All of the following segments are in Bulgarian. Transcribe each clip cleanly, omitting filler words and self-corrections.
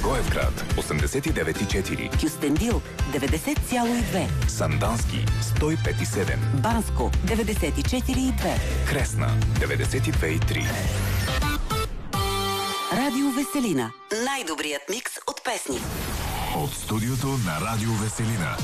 Благоевград 89,4, Кюстендил 90,2, Сандански 105,7, Банско 94,2, Кресна 92,3. Радио Веселина. Най-добрият микс от песни. От студиото на Радио Веселина.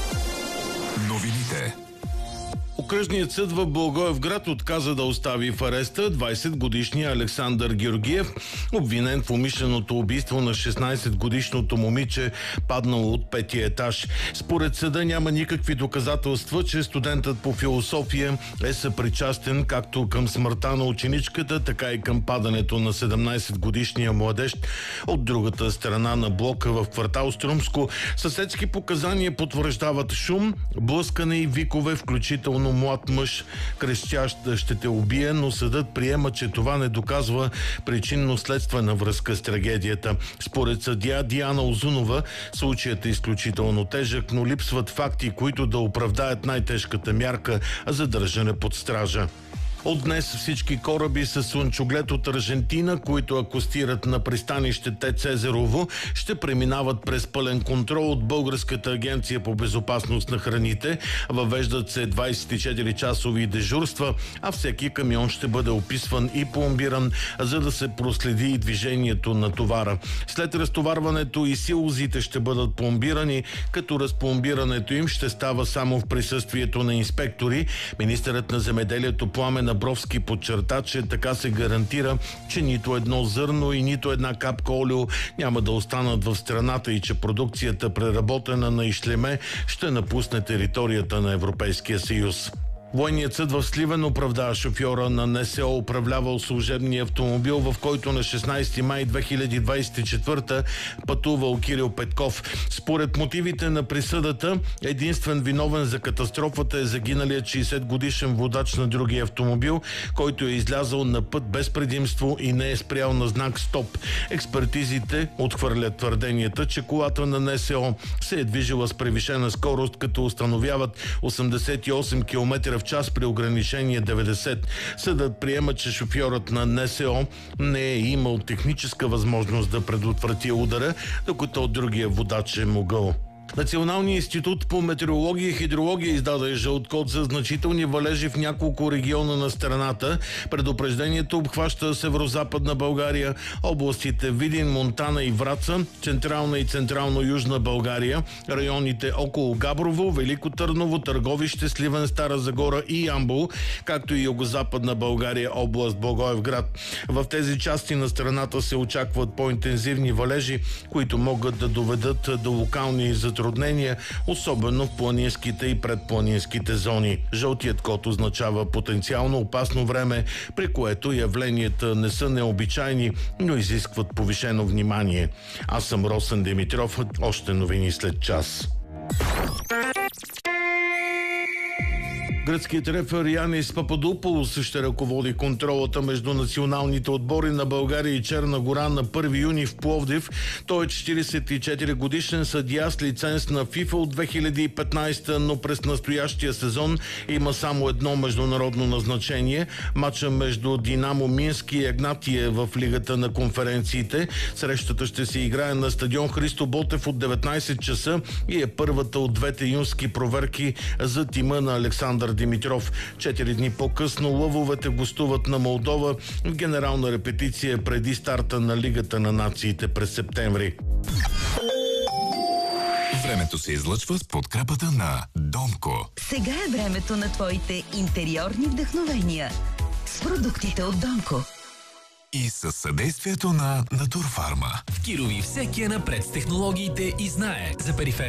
Новините. Окръжният съд в Благоевград отказа да остави в ареста 20-годишния Александър Георгиев, обвинен в умишленото убийство на 16-годишното момиче, паднало от 5-ти етаж. Според съда няма никакви доказателства, че студентът по философия е съпричастен както към смъртта на ученичката, така и към падането на 17-годишния младеж от другата страна на блока в квартал Струмско. Съседски показания потвърждават шум, блъскане и викове, включително млад мъж, крещящ ще те убие, но съдът приема, че това не доказва причинно-следствена връзка с трагедията. Според съдия Диана Озунова, случаят е изключително тежък, но липсват факти, които да оправдаят най-тежката мярка – задържане под стража. От днес всички кораби с слънчоглед от Аржентина, които акостират на пристанище ТЕЦ Езерово, ще преминават през пълен контрол от Българската агенция по безопасност на храните. Въвеждат се 24-часови дежурства, а всеки камион ще бъде описван и пломбиран, за да се проследи движението на товара. След разтоварването и силозите ще бъдат пломбирани, като разпломбирането им ще става само в присъствието на инспектори. Министърът на земеделието Пламен Абровски подчерта, че така се гарантира, че нито едно зърно и нито една капка олио няма да останат в страната и че продукцията, преработена на ишлеме, ще напусне територията на Европейския съюз. Военният съд в Сливен оправдава шофьора на НСО, управлявал служебния автомобил, в който на 16 май 2024 пътувал Кирил Петков. Според мотивите на присъдата, единствен виновен за катастрофата е загиналият 60-годишен водач на другия автомобил, който е излязъл на път без предимство и не е спрял на знак стоп. Експертизите отхвърлят твърденията, че колата на НСО се е движила с превишена скорост, като установяват 88 км в час при ограничение 90. Съдът приема, че шофьорът на НСО не е имал техническа възможност да предотврати удара, докато другия водач е могъл. Националният институт по метеорология и хидрология издаде жълт код за значителни валежи в няколко региона на страната. Предупреждението обхваща северо-западна България, областите Видин, Монтана и Враца, централна и централно-южна България, районите около Габрово, Велико Търново, Търговище, Сливен, Стара Загора и Ямбол, както и югозападна България, област Благоевград. В тези части на страната се очакват по-интензивни валежи, които могат да доведат до локални затруднения, особено в планинските и предпланинските зони. Жълтият код означава потенциално опасно време, при което явленията не са необичайни, но изискват повишено внимание. Аз съм Росен Димитров. Още новини след час. Гръцкият рефер Янис Пападополос ще ръководи контролата между националните отбори на България и Черна гора на 1 юни в Пловдив. Той е 44 годишен съдия с лиценз на FIFA от 2015, но през настоящия сезон има само едно международно назначение. Матча между Динамо Минск и Егнатие в Лигата на конференциите. Срещата ще се играе на стадион Христо Ботев от 19 часа и е първата от двете юнски проверки за тима на Александър Димитров. 4 дни по-късно лъвовете гостуват на Молдова в генерална репетиция преди старта на Лигата на нациите през септември. Времето се излъчва с подкрепата на Домко. Сега е времето на твоите интериорни вдъхновения с продуктите от Домко. И със съдействието на Натурфарма. В Кирови всеки е напред с технологиите и знае за периферията